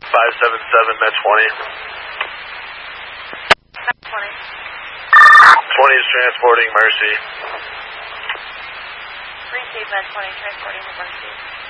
577, Met 20. Met 20. 20 is transporting Mercy. Receive Med 20, transporting to Mercy.